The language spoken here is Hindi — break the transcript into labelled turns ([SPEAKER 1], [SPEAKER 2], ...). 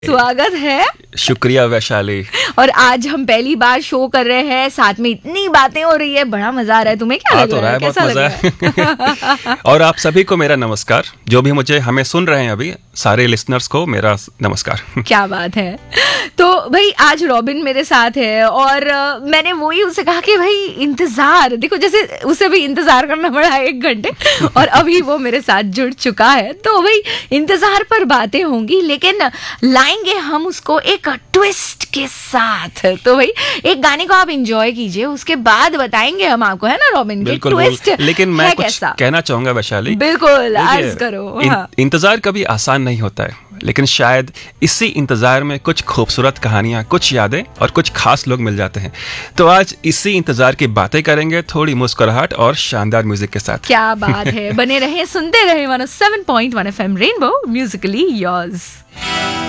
[SPEAKER 1] स्वागत है।
[SPEAKER 2] शुक्रिया वैशाली।
[SPEAKER 1] और आज हम पहली बार शो कर रहे हैं, साथ में इतनी बातें हो रही है, बड़ा मजा आ रहा है। तुम्हें क्या लग रहा है?
[SPEAKER 2] कैसा लग रहा है? और आप सभी को मेरा नमस्कार, जो भी हमें सुन रहे हैं अभी, सारे लिसनर्स को मेरा नमस्कार।
[SPEAKER 1] क्या बात है। तो भाई आज रॉबिन मेरे साथ है और मैंने वही उससे कहा कि भाई इंतजार, देखो जैसे उसे भी इंतजार करना पड़ा 1 घंटे और अभी वो मेरे साथ जुड़ चुका है। तो भाई इंतजार पर बातें होंगी, लेकिन लाएंगे हम उसको एक ट्विस्ट के साथ। तो भाई एक गाने को आप एंजॉय कीजिए, उसके बाद बताएंगे हम आपको, है ना रॉबिन, के ट्विस्ट।
[SPEAKER 2] लेकिन मैं कुछ कहना चाहूंगा वैशाली।
[SPEAKER 1] बिल्कुल, अर्ज करो।
[SPEAKER 2] इंतजार कभी आसान नहीं होता है, लेकिन शायद इसी इंतजार में कुछ खूबसूरत कहानियां, कुछ यादें और कुछ खास लोग मिल जाते हैं। तो आज इसी इंतजार की बातें करेंगे, थोड़ी मुस्कुराहट और शानदार म्यूजिक के साथ।
[SPEAKER 1] क्या बात है। बने रहे, सुनते रहे 107.1 FM रेनबो, म्यूजिकली योर्स।